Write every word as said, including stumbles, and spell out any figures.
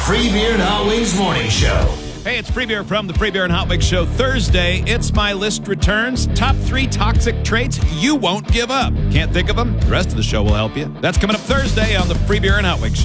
Free Beer and Hot Wings Morning Show. Hey, it's Free Beer from the Free Beer and Hot Wings Show. Thursday, It's My List returns. Top three toxic traits you won't give up. Can't think of them? The rest of the show will help you. That's coming up Thursday on the Free Beer and Hot Wings Show.